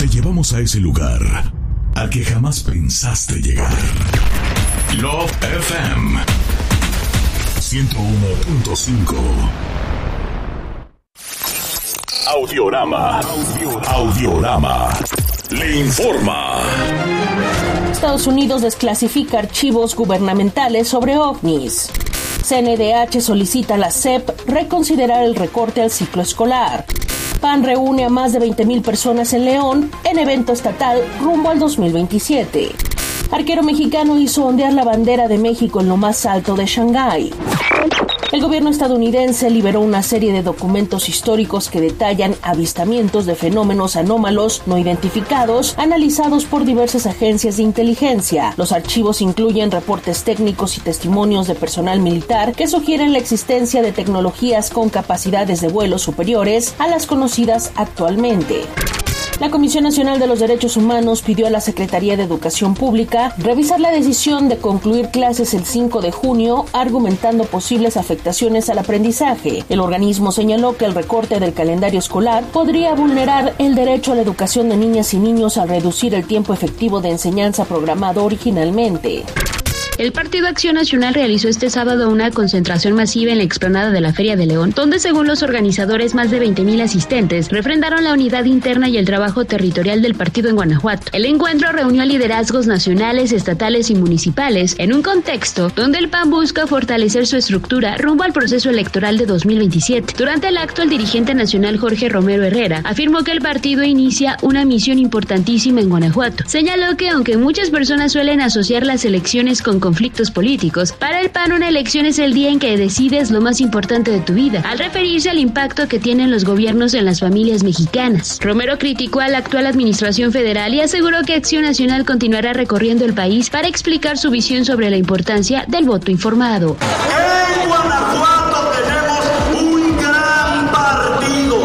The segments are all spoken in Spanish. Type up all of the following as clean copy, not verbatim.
Te llevamos a ese lugar al que jamás pensaste llegar. Love FM 101.5. Audiorama. Le informa. Estados Unidos desclasifica archivos gubernamentales sobre ovnis. CNDH solicita a la SEP reconsiderar el recorte al ciclo escolar. PAN reúne a más de 20,000 personas en León en evento estatal rumbo al 2027. Arquero mexicano hizo ondear la bandera de México en lo más alto de Shanghái. El gobierno estadounidense liberó una serie de documentos históricos que detallan avistamientos de fenómenos anómalos no identificados analizados por diversas agencias de inteligencia. Los archivos incluyen reportes técnicos y testimonios de personal militar que sugieren la existencia de tecnologías con capacidades de vuelo superiores a las conocidas actualmente. La Comisión Nacional de los Derechos Humanos pidió a la Secretaría de Educación Pública revisar la decisión de concluir clases el 5 de junio, argumentando posibles afectaciones al aprendizaje. El organismo señaló que el recorte del calendario escolar podría vulnerar el derecho a la educación de niñas y niños al reducir el tiempo efectivo de enseñanza programado originalmente. El Partido Acción Nacional realizó este sábado una concentración masiva en la explanada de la Feria de León, donde según los organizadores más de 20,000 asistentes refrendaron la unidad interna y el trabajo territorial del partido en Guanajuato. El encuentro reunió a liderazgos nacionales, estatales y municipales en un contexto donde el PAN busca fortalecer su estructura rumbo al proceso electoral de 2027. Durante el acto, el dirigente nacional Jorge Romero Herrera afirmó que el partido inicia una misión importantísima en Guanajuato. Señaló que aunque muchas personas suelen asociar las elecciones con conflictos políticos, para el PAN una elección es el día en que decides lo más importante de tu vida, al referirse al impacto que tienen los gobiernos en las familias mexicanas. Romero criticó a la actual administración federal y aseguró que Acción Nacional continuará recorriendo el país para explicar su visión sobre la importancia del voto informado. En Guanajuato tenemos un gran partido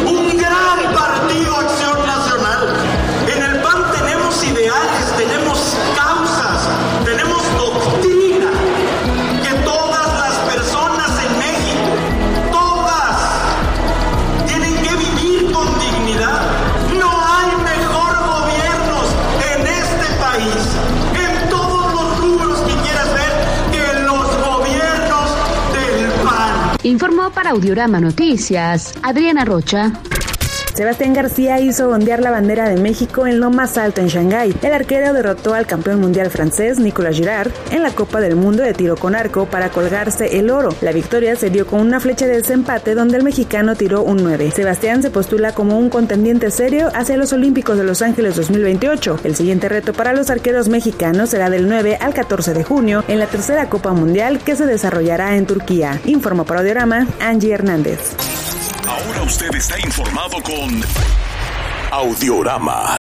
Acción Nacional. En el PAN tenemos ideales, tenemos causas, tenemos doctrina, que todas las personas en México, todas, tienen que vivir con dignidad. No hay mejor gobiernos en este país, en todos los rubros que quieras ver, que los gobiernos del PAN. Informó para Audiorama Noticias, Adriana Rocha. Sebastián García hizo ondear la bandera de México en lo más alto en Shanghái. El arquero derrotó al campeón mundial francés Nicolas Girard en la Copa del Mundo de tiro con arco para colgarse el oro. La victoria se dio con una flecha de desempate donde el mexicano tiró un 9. Sebastián se postula como un contendiente serio hacia los Olímpicos de Los Ángeles 2028. El siguiente reto para los arqueros mexicanos será del 9 al 14 de junio en la tercera Copa Mundial que se desarrollará en Turquía. Informó para Audiorama Angie Hernández. Ahora usted está informado con Audiorama.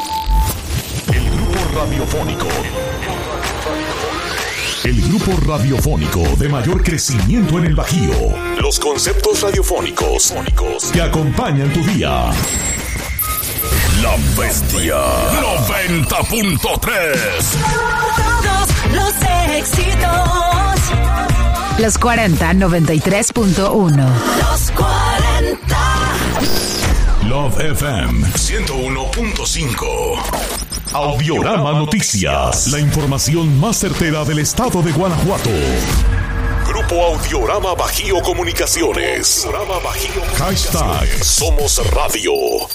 El grupo radiofónico de mayor crecimiento en el Bajío. Los conceptos radiofónicos que acompañan tu día. La Bestia 90.3. Todos los éxitos. Los 40 93.1. Los 40. Love FM 101.5. Audiorama Noticias. La información más certera del estado de Guanajuato. Grupo Audiorama Bajío Comunicaciones. Hashtag Somos Radio.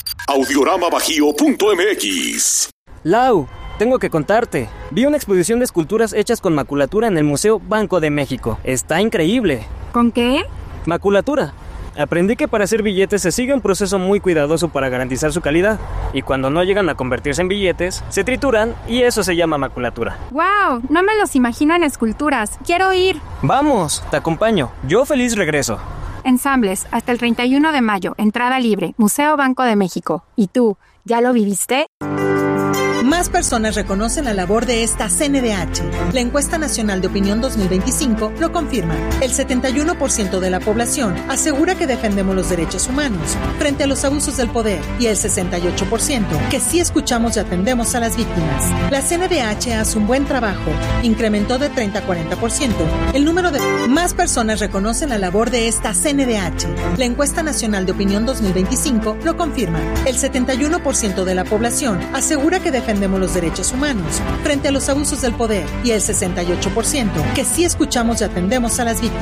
Audioramabajío.mx. Lau, tengo que contarte. Vi una exposición de esculturas hechas con maculatura en el Museo Banco de México. Está increíble. ¿Con qué? Maculatura. Aprendí que para hacer billetes se sigue un proceso muy cuidadoso para garantizar su calidad. Y cuando no llegan a convertirse en billetes, se trituran y eso se llama maculatura. ¡Wow! No me los imagino en esculturas. ¡Quiero ir! ¡Vamos! Te acompaño. Yo feliz regreso. Ensambles, hasta el 31 de mayo. Entrada libre. Museo Banco de México. ¿Y tú, ya lo viviste? Más personas reconocen la labor de esta CNDH. La encuesta nacional de opinión 2025 lo confirma. El 71% de la población asegura que defendemos los derechos humanos frente a los abusos del poder y el 68% que sí escuchamos y atendemos a las víctimas. La CNDH hace un buen trabajo. Incrementó de 30 a 40% el número de... Más personas reconocen la labor de esta CNDH. La encuesta nacional de opinión 2025 lo confirma. El 71% de la población asegura que defendemos los derechos humanos frente a los abusos del poder y el 68% que sí escuchamos y atendemos a las víctimas.